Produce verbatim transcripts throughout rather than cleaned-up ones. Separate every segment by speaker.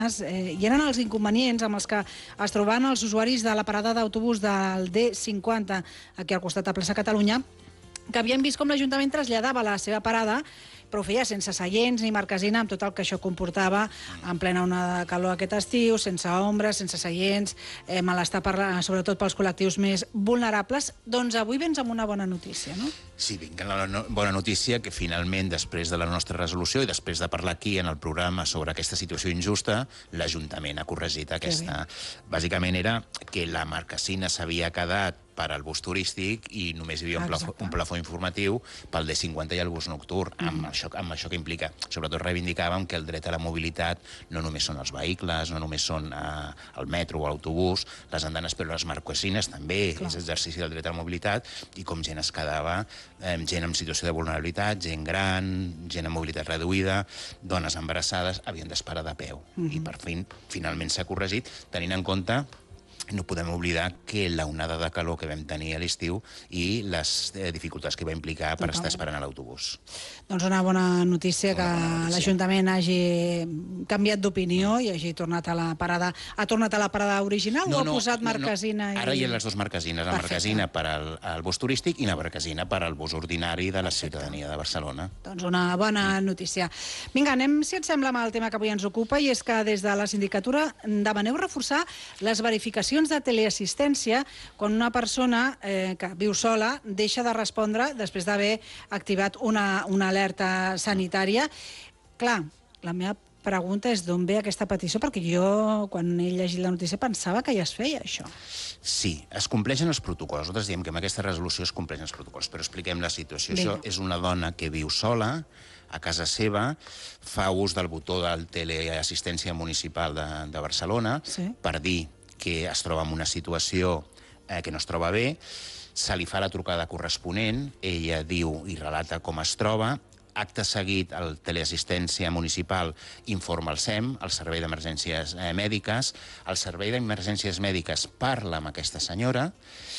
Speaker 1: Eh, I eren els inconvenients amb els que es trobaven els usuaris de la parada d'autobús del D cinquanta, aquí al costat de Plaça Catalunya, que havien vist com l'Ajuntament traslladava la seva parada, però ho feia sense seients ni marquesina, amb tot el que això comportava en plena onada de calor aquest estiu, sense ombra, sense seients, eh, malestar per, sobretot pels col·lectius més vulnerables. Doncs avui vens amb una bona notícia, no?
Speaker 2: Sí, vinc amb la bona notícia que finalment, després de la nostra resolució i després de parlar aquí en el programa sobre aquesta situació injusta, l'Ajuntament ha corregit aquesta. Bàsicament era que la marquesina s'havia quedat per al bus turístic i només hi havia un plafó, un plafó informatiu pel D cinquanta i el bus nocturn, mm. amb, això, amb això que implica. Sobretot reivindicàvem que el dret a la mobilitat no només són els vehicles, no només són eh, el metro o l'autobús, les andanes, però les marquesines també, Clar. és exercici del dret a la mobilitat, i com gent es quedava, eh, gent en situació de vulnerabilitat, gent gran, gent amb mobilitat reduïda, dones embarassades, havien d'esperar de peu. Mm-hmm. I per fin, finalment s'ha corregit, tenint en compte no podem oblidar que la onada de calor que vam tenir a l'estiu i les eh, dificultats que va implicar per Total. estar esperant a l'autobús.
Speaker 1: Doncs una bona notícia una que notícia. l'Ajuntament hagi canviat d'opinió mm. i hagi tornat a la parada... Ha tornat a la parada original
Speaker 2: no,
Speaker 1: o
Speaker 2: no,
Speaker 1: ha posat
Speaker 2: no,
Speaker 1: marquesina?
Speaker 2: No. Ara
Speaker 1: I...
Speaker 2: hi ha les dues marquesines. La Perfecte. marquesina per al, al bus turístic i la marquesina per al bus ordinari de la Perfecte. ciutadania de Barcelona.
Speaker 1: Doncs una bona notícia. Vinga, anem, si et sembla, amb el tema que avui ens ocupa, i és que des de la sindicatura demaneu reforçar les verificacions de teleassistència quan una persona eh, que viu sola deixa de respondre després d'haver activat una, una alerta sanitària. Clar, la meva pregunta és d'on ve aquesta petició, perquè jo, quan he llegit la notícia, pensava que ja es feia això.
Speaker 2: Sí, es compleixen els protocols. Nosaltres diem que amb aquesta resolució es compleixen els protocols, però expliquem la situació. Vinga. Això és una dona que viu sola, a casa seva, fa ús del botó de teleassistència municipal de, de Barcelona sí. per dir que es troba en una situació eh, que no es troba bé, se li fa la trucada corresponent, ella diu i relata com es troba, acte seguit, el teleassistència municipal informa el S E M, el Servei d'Emergències eh, Mèdiques, el Servei d'Emergències Mèdiques parla amb aquesta senyora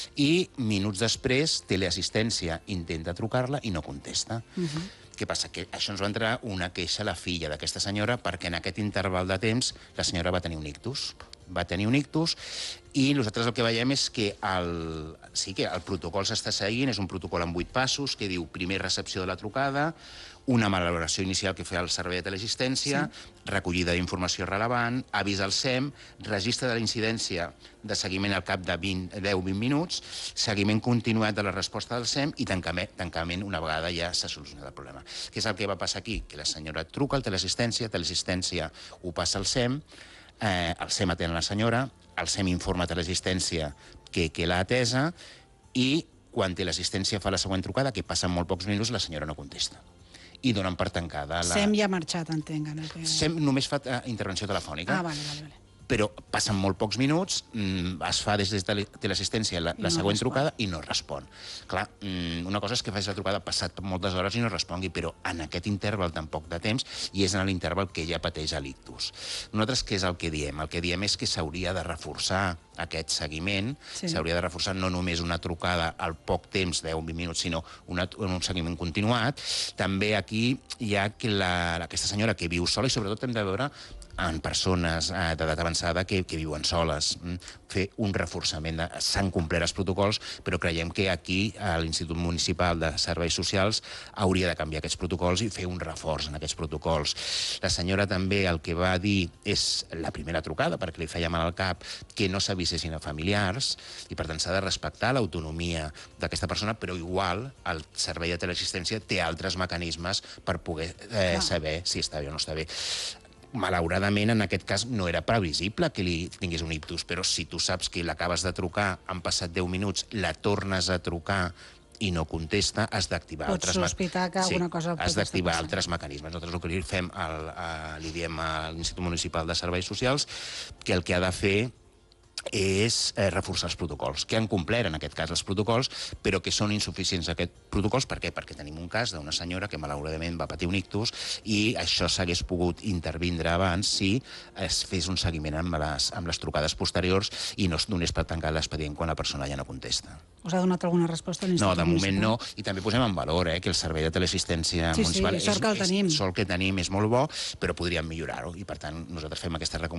Speaker 2: i minuts després teleassistència intenta trucar-la i no contesta. Uh-huh. Què passa? Que això ens va entrar una queixa a la filla d'aquesta senyora perquè en aquest interval de temps la senyora va tenir un ictus. va tenir un ictus, i nosaltres el que veiem és que el, sí que el protocol s'està seguint, és un protocol amb vuit passos, que diu primer recepció de la trucada, una valoració inicial que fa el servei de teleassistència, sí. recollida d'informació rellevant, avís al S E M, registre de la incidència de seguiment al cap de deu a vint minuts, seguiment continuat de la resposta del S E M i tancament, tancament una vegada ja s'ha solucionat el problema. Què és el que va passar aquí? Que la senyora truca al teleassistència, teleassistència ho passa al S E M, Eh, el S E M atén la senyora, el S E M informa de l'assistència que, que l'ha atesa i quan té l'assistència fa la següent trucada, que passen molt pocs minuts, la senyora no contesta. I donen per tancada la...
Speaker 1: S E M ja ha marxat, entenc. No? Que...
Speaker 2: S E M només fa uh, intervenció telefònica.
Speaker 1: Ah, vale, vale, vale.
Speaker 2: Però passen molt pocs minuts, es fa des de l'assistència la, la no següent respon. trucada i no respon. Clar, una cosa és que faci la trucada passat moltes hores i no respongui, però en aquest interval tan poc de temps, i és en l'interval que ella pateix l'ictus. Nosaltres què és el que diem? El que diem és que s'hauria de reforçar aquest seguiment, s'hauria sí. de reforçar no només una trucada al poc temps, deu a vint minuts, sinó una, un seguiment continuat. També aquí hi ha que la, aquesta senyora que viu sola, i sobretot hem de veure en persones eh, d'edat avançada que, que viuen soles, fer un reforçament. S'han complert els protocols, però creiem que aquí l'Institut Municipal de Serveis Socials hauria de canviar aquests protocols i fer un reforç en aquests protocols. La senyora també el que va dir és la primera trucada, perquè li feia mal al cap, que no s'avisessin a familiars, i per tant s'ha de respectar l'autonomia d'aquesta persona, però igual el servei de teleassistència té altres mecanismes per poder eh, saber si està bé o no està bé. Malauradament, en aquest cas, no era previsible que li tingués un ictus, però si tu saps que l'acabes de trucar, han passat deu minuts, la tornes a trucar i no contesta, has d'activar altres...
Speaker 1: Pots sospitar que alguna
Speaker 2: sí,
Speaker 1: cosa...
Speaker 2: has d'activar altres mecanismes. Nosaltres el que li fem, al, a, li diem a l'Institut Municipal de Serveis Socials, que el que ha de fer és eh, reforçar els protocols, que han complert en aquest cas els protocols, però que són insuficients aquests protocols. Per què? Perquè tenim un cas d'una senyora que malauradament va patir un ictus i això s'hagués pogut intervindre abans si es fes un seguiment amb les, amb les trucades posteriors i no es donés per tancar l'expedient quan la persona ja no contesta.
Speaker 1: Us ha donat alguna resposta a l'Institut
Speaker 2: No, de moment
Speaker 1: Municipal?
Speaker 2: no, i també posem en valor eh, que el servei de teleassistència
Speaker 1: sí,
Speaker 2: municipal
Speaker 1: sí, sort que el
Speaker 2: és,
Speaker 1: tenim.
Speaker 2: és, sort que tenim, és molt bo, però podríem millorar-ho, i per tant nosaltres fem aquesta recomanació